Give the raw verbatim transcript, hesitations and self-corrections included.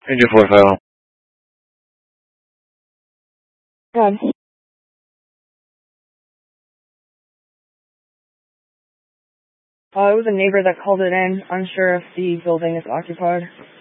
Angel four five. Good. Uh, it was a neighbor that called it in, unsure if the building is occupied.